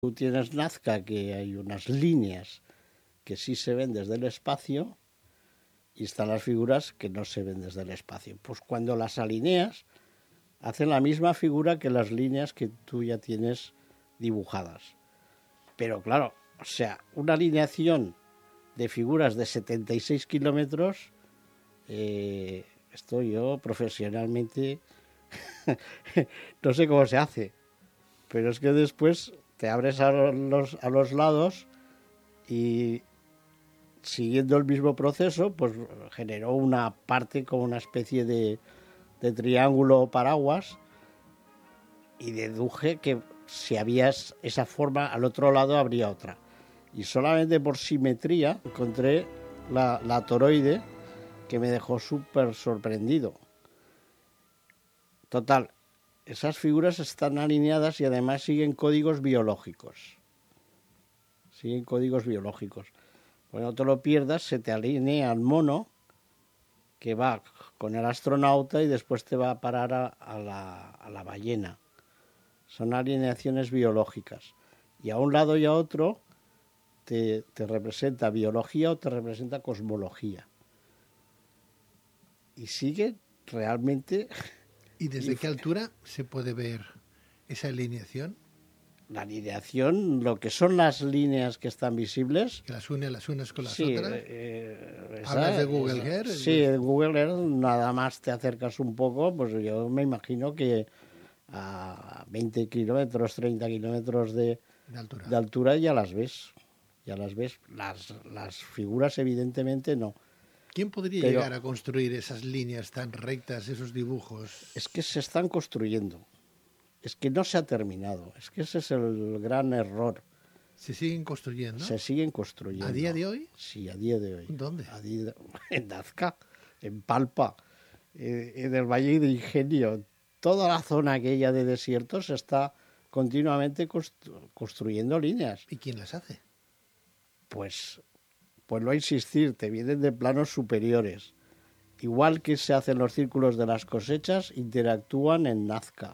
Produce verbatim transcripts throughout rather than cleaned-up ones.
Tú tienes Nazca, que hay unas líneas que sí se ven desde el espacio, y están las figuras que no se ven desde el espacio. Pues cuando las alineas, hacen la misma figura que las líneas que tú ya tienes dibujadas. Pero claro, o sea, una alineación de figuras de setenta y seis kilómetros, eh, esto yo profesionalmente no sé cómo se hace, pero es que después te abres a los, a los lados y siguiendo el mismo proceso, pues generó una parte como una especie de, de triángulo paraguas, y deduje que si había esa forma, al otro lado habría otra. Y solamente por simetría encontré la, la toroide, que me dejó súper sorprendido. Total, esas figuras están alineadas y además siguen códigos biológicos. Siguen códigos biológicos. Cuando no te lo pierdas, se te alinea el mono que va con el astronauta y después te va a parar a, a, la, a la ballena. Son alineaciones biológicas. Y a un lado y a otro te, te representa biología o te representa cosmología. Y sigue realmente... ¿Y desde qué altura se puede ver esa alineación? La alineación, lo que son las líneas que están visibles... Que las une las unas con las sí, otras. Eh, esa, ¿Hablas de Google esa, Earth? Sí, en Google Earth nada más te acercas un poco, pues yo me imagino que a veinte kilómetros, treinta kilómetros de, de altura. de altura ya las ves. Ya las ves. Las, las figuras evidentemente no. ¿Quién podría Pero llegar a construir esas líneas tan rectas, esos dibujos? Es que se están construyendo. Es que no se ha terminado. Es que ese es el gran error. ¿Se siguen construyendo? Se siguen construyendo. ¿A día de hoy? Sí, a día de hoy. ¿Dónde? A día de... En Nazca, en Palpa, eh, en el Valle de Ingenio. Toda la zona aquella de desierto se está continuamente constru construyendo líneas. ¿Y quién las hace? Pues, pues no insistir, te vienen de planos superiores. Igual que se hacen los círculos de las cosechas, interactúan en Nazca.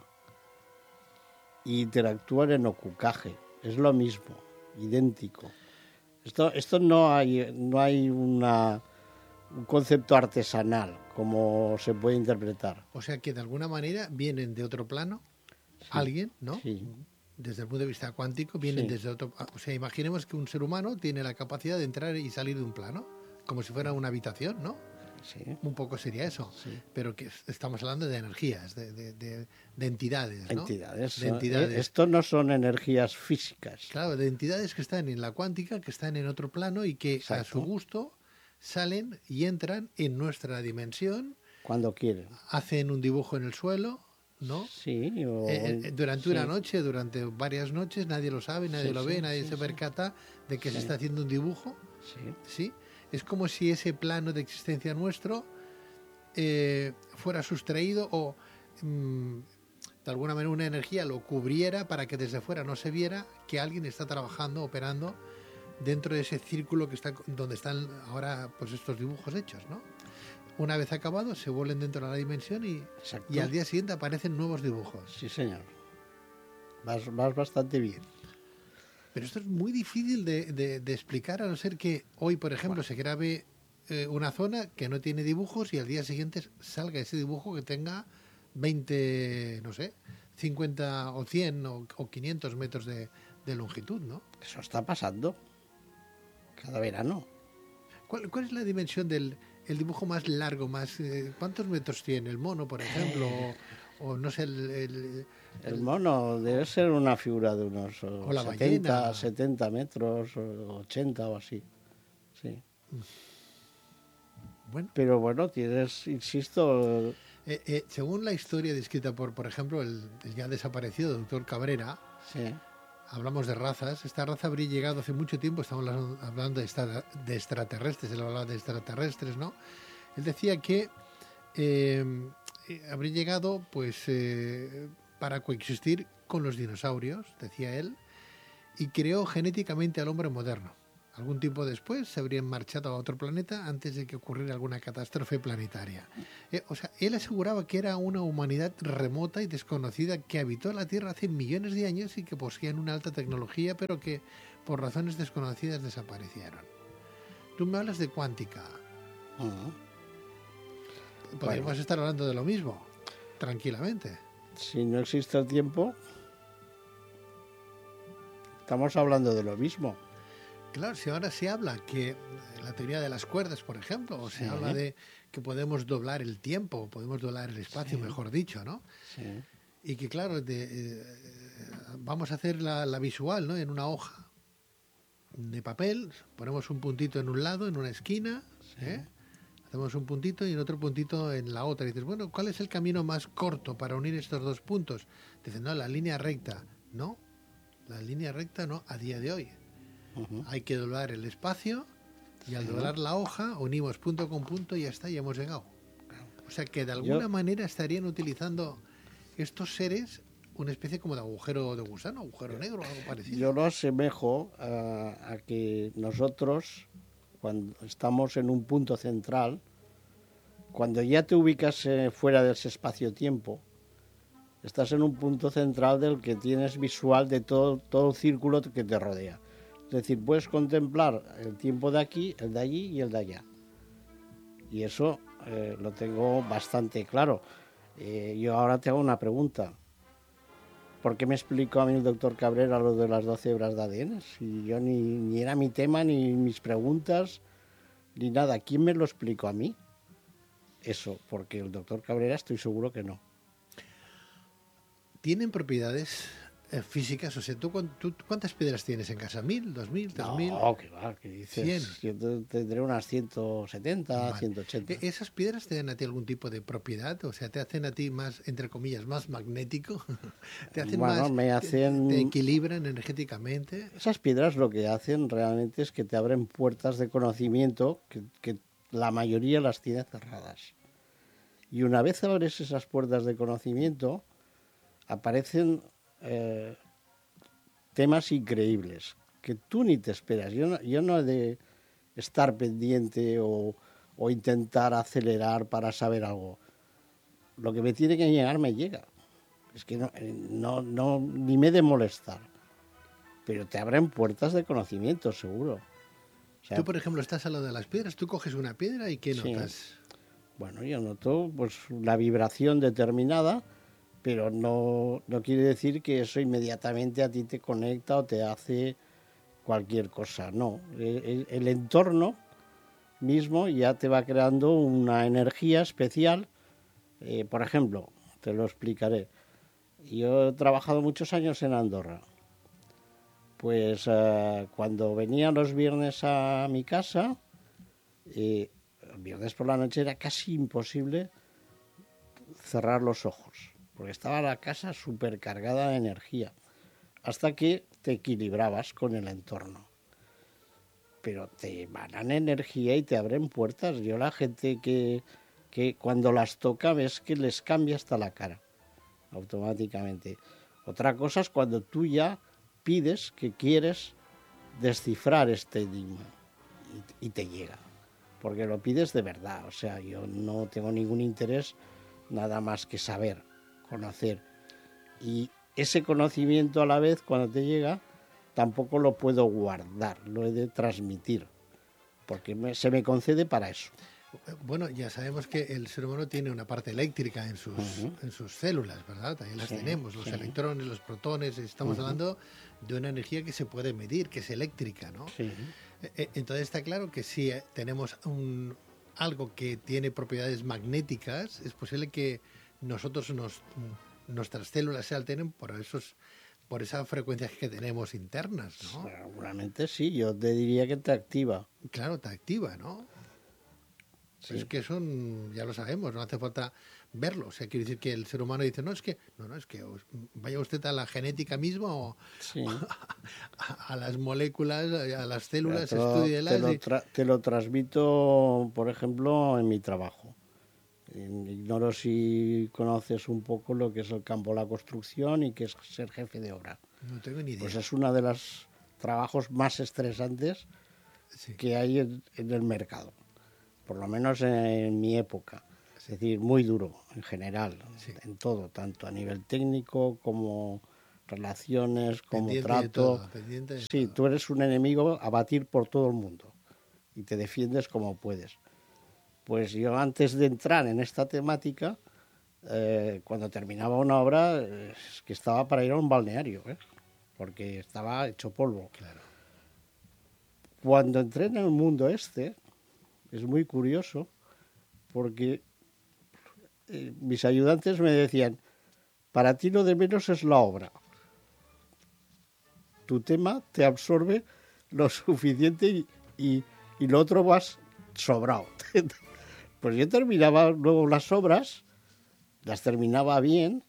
Y interactúan en Ocucaje. Es lo mismo, idéntico. Esto, esto no hay, no hay una, un concepto artesanal como se puede interpretar. O sea que de alguna manera vienen de otro plano, sí. Alguien, ¿no? Sí. Desde el punto de vista cuántico, vienen sí. desde otro... O sea, imaginemos que un ser humano tiene la capacidad de entrar y salir de un plano, como si fuera una habitación, ¿no? Sí. Un poco sería eso, sí. Pero que estamos hablando de energías, de, de, de, de entidades, ¿no? Entidades. De entidades. Esto no son energías físicas. Claro, de entidades que están en la cuántica, que están en otro plano y que Exacto. A su gusto salen y entran en nuestra dimensión. Cuando quieren. Hacen un dibujo en el suelo, ¿no? Sí. O... Eh, durante sí. una noche, durante varias noches, nadie lo sabe, nadie sí, lo ve, sí, nadie sí, se percata de que se está haciendo un dibujo. Sí. ¿Sí? Es como si ese plano de existencia nuestro eh, fuera sustraído o mmm, de alguna manera una energía lo cubriera para que desde fuera no se viera que alguien está trabajando, operando dentro de ese círculo que está donde están ahora pues estos dibujos hechos, ¿no? Una vez acabados se vuelven dentro de la dimensión y, y al día siguiente aparecen nuevos dibujos. Sí, señor. Vas, vas bastante bien. Pero esto es muy difícil de, de, de explicar, a no ser que hoy, por ejemplo, bueno. se grabe eh, una zona que no tiene dibujos y al día siguiente salga ese dibujo que tenga veinte, no sé, cincuenta o cien o, o quinientos metros de, de longitud, ¿no? Eso está pasando cada verano. ¿Cuál, cuál es la dimensión del el dibujo más largo? Más eh, ¿Cuántos metros tiene el mono, por ejemplo? O, o no sé, el... el El mono debe ser una figura de unos o la setenta, setenta metros, ochenta o así. Sí. Bueno. Pero bueno, tienes, insisto... Eh, eh, según la historia descrita por, por ejemplo, el, el ya desaparecido doctor Cabrera, sí. hablamos de razas. Esta raza habría llegado hace mucho tiempo, estamos hablando de, esta, de extraterrestres, él hablaba de extraterrestres, ¿no? Él decía que eh, habría llegado, pues... Eh, para coexistir con los dinosaurios, decía él, y creó genéticamente al hombre moderno, algún tiempo después se habrían marchado a otro planeta antes de que ocurriera alguna catástrofe planetaria. Eh, o sea, él aseguraba que era una humanidad remota y desconocida que habitó la Tierra hace millones de años y que poseían una alta tecnología, pero que por razones desconocidas desaparecieron. Tú me hablas de cuántica. Uh-huh. Podríamos bueno. estar hablando de lo mismo, tranquilamente. Si no existe el tiempo, estamos hablando de lo mismo. Claro, si ahora se habla que la teoría de las cuerdas, por ejemplo, o se sí. habla de que podemos doblar el tiempo, podemos doblar el espacio, sí. mejor dicho, ¿no? Sí. Y que claro, de, eh, vamos a hacer la, la visual, ¿no? En una hoja de papel, ponemos un puntito en un lado, en una esquina, sí. ¿eh? Hacemos un puntito y otro puntito en la otra. Y dices, bueno, ¿cuál es el camino más corto para unir estos dos puntos? Dicen, no, la línea recta. No, la línea recta no, a día de hoy. Uh-huh. Hay que doblar el espacio y al sí. doblar la hoja unimos punto con punto y ya está, ya hemos llegado. O sea que de alguna Yo... manera estarían utilizando estos seres una especie como de agujero de gusano, agujero negro, algo parecido. Yo lo asemejo a, a que nosotros, cuando estamos en un punto central, cuando ya te ubicas eh, fuera de ese espacio-tiempo, estás en un punto central del que tienes visual de todo, todo el círculo que te rodea. Es decir, puedes contemplar el tiempo de aquí, el de allí y el de allá. Y eso eh, lo tengo bastante claro. Eh, yo ahora te hago una pregunta. ¿Por qué me explicó a mí el doctor Cabrera lo de las doce hebras de A D N? Si yo ni, ni era mi tema, ni mis preguntas, ni nada. ¿Quién me lo explicó a mí? Eso, porque el doctor Cabrera estoy seguro que no. ¿Tienen propiedades eh, físicas? O sea, ¿tú, tú cuántas piedras tienes en casa? ¿Mil? ¿Dos mil? ¿Tres mil? No, que va, que dices. ¿cien? Yo tendré unas ciento setenta, vale. ciento ochenta. ¿Esas piedras te dan a ti algún tipo de propiedad? O sea, ¿te hacen a ti más, entre comillas, más magnético? ¿Te hacen bueno, más? Me hacen... ¿Te, te equilibran energéticamente? Esas piedras lo que hacen realmente es que te abren puertas de conocimiento que, que la mayoría las tiene cerradas. Y una vez abres esas puertas de conocimiento, aparecen eh, temas increíbles que tú ni te esperas. Yo no, yo no he de estar pendiente o, o intentar acelerar para saber algo. Lo que me tiene que llegar me llega. Es que no, no, no ni me he de molestar. Pero te abren puertas de conocimiento, seguro. O sea, tú, por ejemplo, estás al lado de las piedras, tú coges una piedra y ¿qué notas? Sí. Bueno, yo noto pues la vibración determinada, pero no, no quiere decir que eso inmediatamente a ti te conecta o te hace cualquier cosa. No, el, el entorno mismo ya te va creando una energía especial. Eh, por ejemplo, te lo explicaré. Yo he trabajado muchos años en Andorra. Pues eh, cuando venía los viernes a mi casa, eh, el viernes por la noche era casi imposible cerrar los ojos, porque estaba la casa súper cargada de energía, hasta que te equilibrabas con el entorno. Pero te emanan energía y te abren puertas. Yo la gente que, que cuando las toca ves que les cambia hasta la cara, automáticamente. Otra cosa es cuando tú ya pides que quieres descifrar este enigma y, y te llega, porque lo pides de verdad. O sea, yo no tengo ningún interés nada más que saber, conocer. Y ese conocimiento a la vez, cuando te llega, tampoco lo puedo guardar, lo he de transmitir, porque me, se me concede para eso. Bueno, ya sabemos que el ser humano tiene una parte eléctrica en sus, uh-huh. en sus células, ¿verdad? También las sí, tenemos, los sí. electrones, los protones, estamos uh-huh. hablando de una energía que se puede medir, que es eléctrica, ¿no? Sí. Entonces está claro que si tenemos un, algo que tiene propiedades magnéticas, es posible que nosotros nos, nuestras células se alteren por esos, por esas frecuencias que tenemos internas, ¿no? Seguramente sí, yo te diría que te activa. Claro, te activa, ¿no? Sí. Es que eso ya lo sabemos, no hace falta verlo. O sea, quiere decir que el ser humano dice, no, es que, no, no, es que vaya usted a la genética misma o sí. a, a las moléculas, a las células, estudielas. Te, lo y... te lo transmito, por ejemplo, en mi trabajo. Ignoro si conoces un poco lo que es el campo de la construcción y qué es ser jefe de obra. No tengo ni idea. Pues es uno de los trabajos más estresantes sí. que hay en, en el mercado, por lo menos en, en mi época. Es decir, muy duro en general, Sí. en todo, tanto a nivel técnico como relaciones, como Pendiente de trato. todo, pendiente de Sí, todo. tú eres un enemigo a batir por todo el mundo y te defiendes como puedes. Pues yo antes de entrar en esta temática, eh, cuando terminaba una obra, eh, es que estaba para ir a un balneario, ¿eh? Porque estaba hecho polvo. Claro. Cuando entré en el mundo este, es muy curioso, porque eh, mis ayudantes me decían, para ti lo de menos es la obra. Tu tema te absorbe lo suficiente y, y, y lo otro vas sobrado. Pues yo terminaba luego las obras, las terminaba bien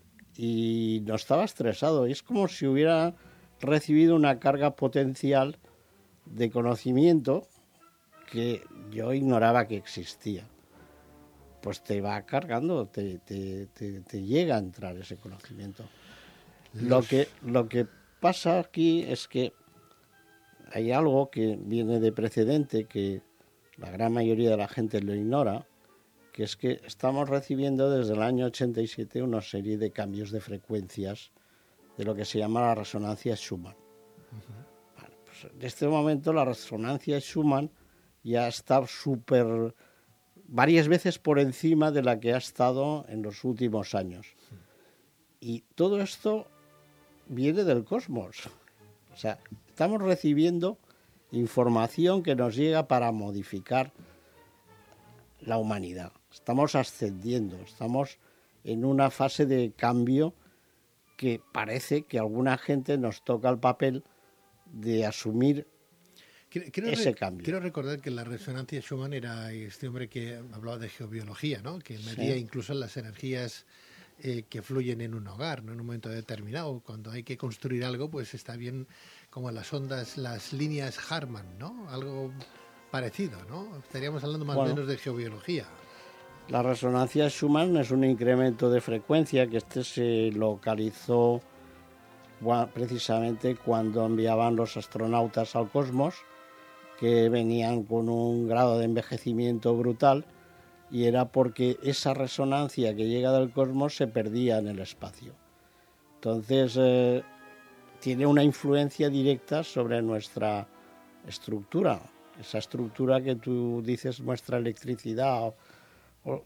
y no estaba estresado. Es como si hubiera recibido una carga potencial de conocimiento que yo ignoraba que existía. Pues te va cargando, te, te, te, te llega a entrar ese conocimiento. Los... Lo que, lo que pasa aquí es que hay algo que viene de precedente que la gran mayoría de la gente lo ignora, que es que estamos recibiendo desde el año ochenta y siete una serie de cambios de frecuencias de lo que se llama la resonancia Schumann. Uh-huh. Vale, pues en este momento la resonancia Schumann ya está súper, varias veces por encima de la que ha estado en los últimos años. Uh-huh. Y todo esto viene del cosmos. O sea, estamos recibiendo información que nos llega para modificar la humanidad. Estamos ascendiendo, estamos en una fase de cambio que parece que a alguna gente nos toca el papel de asumir quiero, ese re- cambio. Quiero recordar que la resonancia Schumann era este hombre que hablaba de geobiología, ¿no? Que medía sí. incluso las energías eh, que fluyen en un hogar, ¿no? En un momento determinado. Cuando hay que construir algo, pues está bien como las ondas, las líneas Harman, ¿no? Algo parecido, ¿no? Estaríamos hablando más o bueno, menos de geobiología. La resonancia Schumann es un incremento de frecuencia que este se localizó precisamente cuando enviaban los astronautas al cosmos, que venían con un grado de envejecimiento brutal, y era porque esa resonancia que llega del cosmos se perdía en el espacio. Entonces, eh, tiene una influencia directa sobre nuestra estructura, esa estructura que tú dices muestra electricidad. O, o...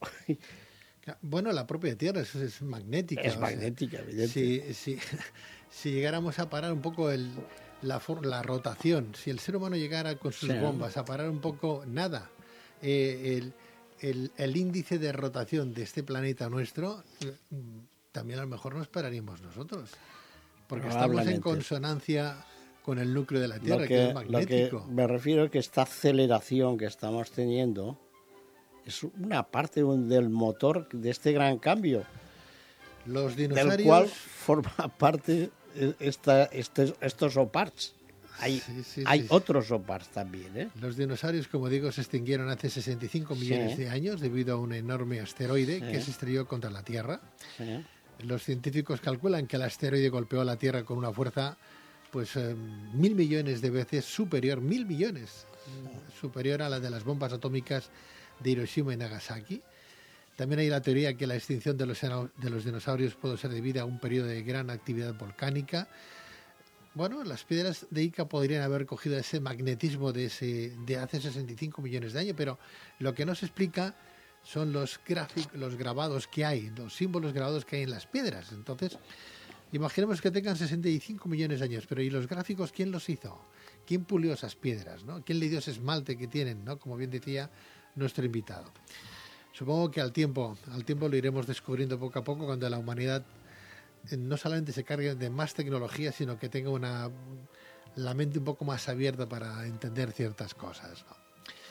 Bueno, la propia Tierra es, es magnética. Es magnética, sea, evidente. Si, si, si llegáramos a parar un poco el, la, la rotación, si el ser humano llegara con sus sí. bombas a parar un poco, nada, eh, el, el, el índice de rotación de este planeta nuestro, eh, también a lo mejor nos pararíamos nosotros. Porque estamos en consonancia con el núcleo de la Tierra, lo que, que es magnético. Lo que me refiero es que esta aceleración que estamos teniendo es una parte del motor de este gran cambio, los dinosaurios, del cual forma parte esta, estos, estos OPARs. Hay, sí, sí, hay sí. otros OPARs también. ¿eh? Los dinosaurios, como digo, se extinguieron hace sesenta y cinco millones sí. de años debido a un enorme asteroide sí. que se estrelló contra la Tierra. Sí. Los científicos calculan que el asteroide golpeó a la Tierra con una fuerza pues eh, mil millones de veces superior, mil millones, superior a la de las bombas atómicas de Hiroshima y Nagasaki. También hay la teoría que la extinción de los, de los dinosaurios puede ser debida a un periodo de gran actividad volcánica. Bueno, las piedras de Ica podrían haber cogido ese magnetismo de, ese, de hace sesenta y cinco millones de años, pero lo que no se explica son los, gráficos, los grabados que hay, los símbolos grabados que hay en las piedras. Entonces, imaginemos que tengan sesenta y cinco millones de años, pero ¿y los gráficos quién los hizo? ¿Quién pulió esas piedras? ¿No? ¿Quién le dio ese esmalte que tienen? ¿No? Como bien decía nuestro invitado. Supongo que al tiempo, al tiempo lo iremos descubriendo poco a poco cuando la humanidad no solamente se cargue de más tecnología, sino que tenga una, la mente un poco más abierta para entender ciertas cosas, ¿no?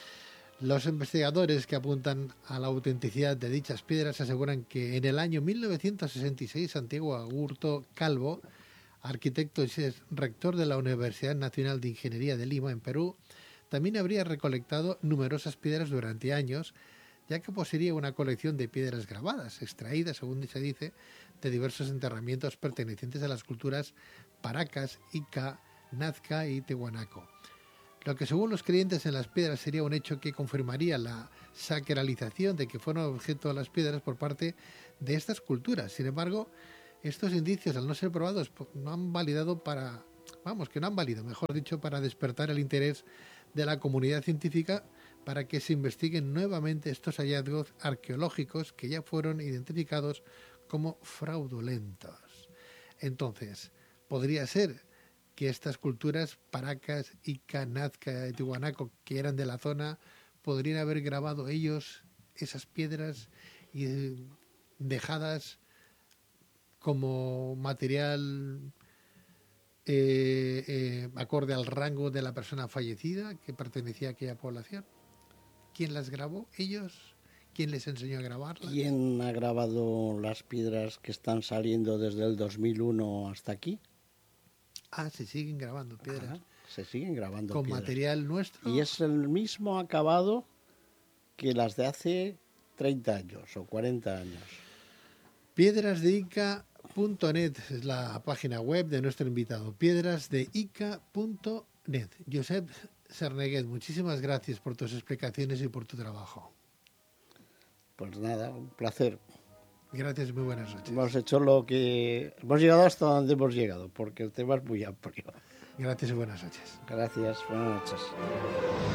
Los investigadores que apuntan a la autenticidad de dichas piedras aseguran que en el año mil novecientos sesenta y seis Santiago Agurto Calvo, arquitecto y rector de la Universidad Nacional de Ingeniería de Lima, en Perú, también habría recolectado numerosas piedras durante años, ya que poseía una colección de piedras grabadas, extraídas, según se dice, de diversos enterramientos pertenecientes a las culturas Paracas, Ica, Nazca y Tiahuanaco. lo que según los creyentes en las piedras sería un hecho que confirmaría la sacralización de que fueron objeto las piedras por parte de estas culturas. Sin embargo, estos indicios, al no ser probados, no han validado para, vamos, que no han valido, mejor dicho, para despertar el interés de la comunidad científica para que se investiguen nuevamente estos hallazgos arqueológicos que ya fueron identificados como fraudulentos. Entonces, podría ser que estas culturas, Paracas, Ica, Nazca y Tiwanaku, que eran de la zona, podrían haber grabado ellos esas piedras y dejadas como material eh, eh, acorde al rango de la persona fallecida que pertenecía a aquella población. ¿Quién las grabó? ¿Ellos? ¿Quién les enseñó a grabarlas? ¿Quién ha grabado las piedras que están saliendo desde el dos mil uno hasta aquí? Ah, se siguen grabando piedras. Ajá, se siguen grabando ¿Con piedras. material nuestro? Y es el mismo acabado que las de hace treinta años o cuarenta años. Piedrasdeica punto net es la página web de nuestro invitado. piedrasdeica punto net. Josep Serneguet, muchísimas gracias por tus explicaciones y por tu trabajo. Pues nada, un placer. Gracias y muy buenas noches. Hemos hecho lo que... Hemos llegado hasta donde hemos llegado, porque el tema es muy amplio. Gracias y buenas noches. Gracias, buenas noches.